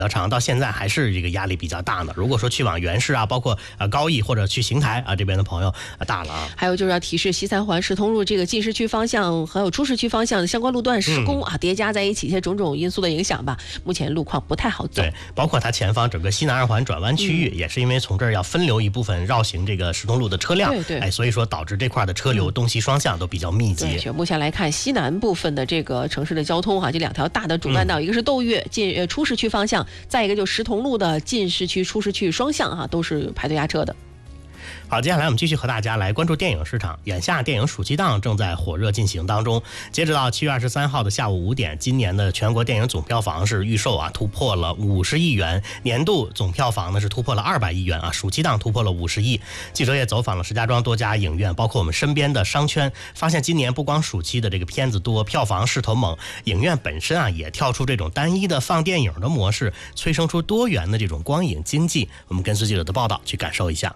长，到现在还是这个压力比较大呢。如果说去往原市啊，包括高义或者去邢台啊这边的朋友大了啊。 还有就是要提示西三环石通路这个进市区方向还有出市区方向的相关路段施工啊，叠加在一起，一些种种因素的影响吧，目前路况不太好走。 对，包括它前方整个西南二环转弯区域，也是因为从这儿要分流一部分绕行这个石通路的车辆， 对， 所以说导致这块的车流东西双向都比较密集。 对，目前来看，西南部分的这个城市的交通这两条大的主干道，一个是窦岳进出市区方向，再一个就石通路的进市区出市区双向都是排队压车的。 好，接下来我们继续和大家来关注电影市场。眼下电影暑期档正在火热进行当中，截止到7月23号的下午5点，今年的全国电影总票房是预售突破了50亿元，年度总票房呢是突破了200亿元暑期档突破了50亿。记者也走访了石家庄多家影院，包括我们身边的商圈，发现今年不光暑期的这个片子多，票房势头猛，影院本身也跳出这种单一的放电影的模式，催生出多元的这种光影经济。我们跟随记者的报道去感受一下。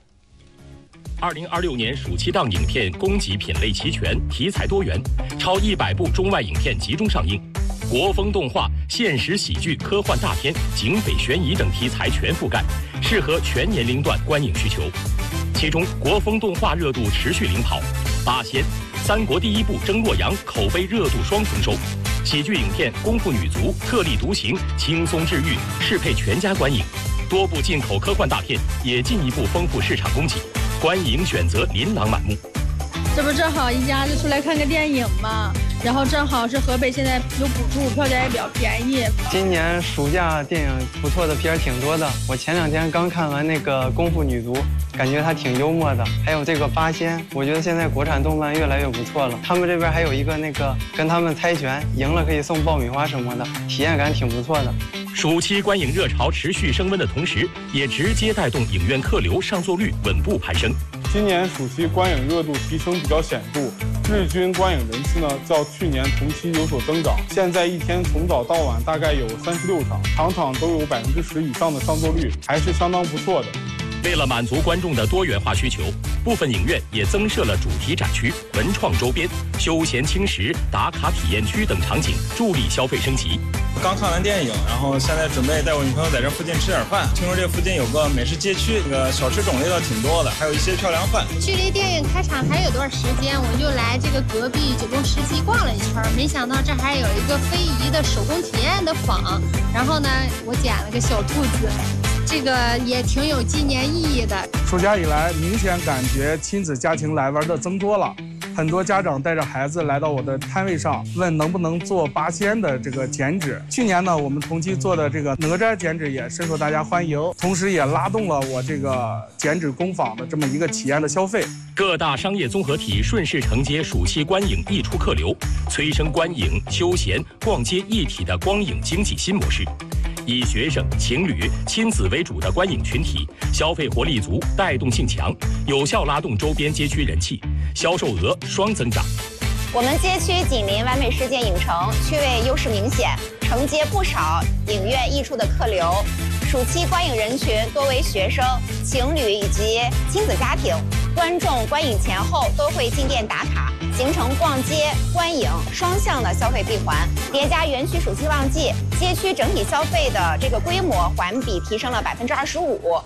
2026年暑期档影片供给品类齐全，题材多元，超100部中外影片集中上映，国风动画、现实喜剧、科幻大片、警匪悬疑等题材全覆盖，适合全年龄段观影需求。其中国风动画热度持续领跑，《八仙》、三国第一部争洛阳口碑热度双丰收，喜剧影片《功夫女足》特立独行，轻松治愈，适配全家观影。多部进口科幻大片也进一步丰富市场供给，观影选择琳琅满目。 这不正好一家就出来看个电影嘛，然后正好是河北现在有补助，票价也比较便宜。 今年暑假电影不错的片儿挺多的，我前2天刚看完那个《功夫女足》，感觉它挺幽默的。还有这个《八仙》，我觉得现在国产动漫越来越不错了。他们这边还有一个跟他们猜拳，赢了可以送爆米花什么的，体验感挺不错的。 暑期观影热潮持续升温的同时，也直接带动影院客流上座率稳步攀升。 今年暑期观影热度提升比较显著，日均观影人次较去年同期有所增长。现在一天从早到晚大概有36场，场场都有10%以上的上座率，还是相当不错的。 为了满足观众的多元化需求，部分影院也增设了主题展区、文创周边、休闲轻食、打卡体验区等场景，助力消费升级。 刚看完电影，然后现在准备带我女朋友在这附近吃点饭。听说这附近有个美食街区，小吃种类倒挺多的，还有一些漂亮饭。 距离电影开场还有段时间，我就来这个隔壁9宫17逛了一圈，没想到这还有一个非遗的手工体验的坊。然后呢，我捡了个小兔子。这个也挺有纪念意义的。 暑假以来，明显感觉亲子家庭来玩的增多了，很多家长带着孩子来到我的摊位上，问能不能做八仙的这个剪纸。去年呢，我们同期做的这个哪吒剪纸也深受大家欢迎，同时也拉动了我这个剪纸工坊的这么一个体验的消费。 各大商业综合体顺势承接暑期观影溢出客流，催生观影、休闲、逛街一体的光影经济新模式。以学生、情侣、亲子为主的观影群体，消费活力足，带动性强，有效拉动周边街区人气，销售额双增长。 我们街区紧邻完美世界影城，区位优势明显，承接不少影院溢出的客流。暑期观影人群多为学生、情侣以及亲子家庭，观众观影前后都会进店打卡，形成逛街、观影双向的消费闭环。叠加园区暑期旺季，街区整体消费的这个规模环比提升了25%。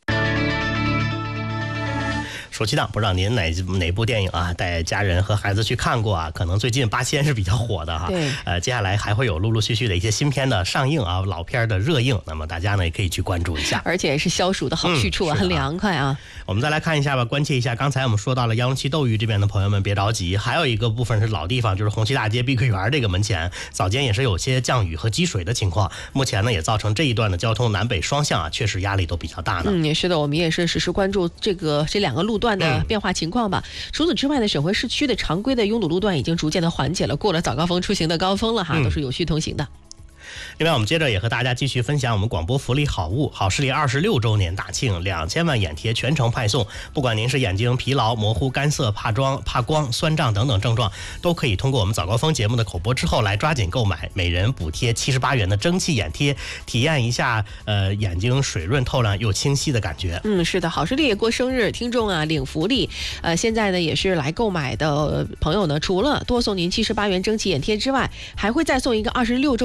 暑期档不知道您哪部电影带家人和孩子去看过可能最近八仙是比较火的对， 接下来还会有陆陆续续的一些新片的上映老片的热映，那么大家呢也可以去关注一下， 而且是消暑的好去处很凉快我们再来看一下吧，关切一下刚才我们说到了107斗鱼这边的朋友们别着急，还有一个部分是老地方，就是红旗大街碧桂园这个门前早间也是有些降雨和积水的情况，目前呢也造成这一段的交通南北双向确实压力都比较大呢。 也是的，我们也是实时关注这2个路段的变化情况吧。除此之外呢，省会市区的常规的拥堵路段已经逐渐的缓解了，过了早高峰出行的高峰了都是有序通行的。 另外我们接着也和大家继续分享我们广播福利好物，好视力26周年大庆，2000万眼贴全程派送，不管您是眼睛疲劳、模糊、干涩、怕光、酸胀等等症状，都可以通过我们早高峰节目的口播之后来抓紧购买，每人补贴78元的蒸汽眼贴，体验一下眼睛水润透亮又清晰的感觉。 是的，好视力也过生日，听众领福利，现在呢也是来购买的朋友呢，除了多送您78元蒸汽眼贴之外，还会再送一个26周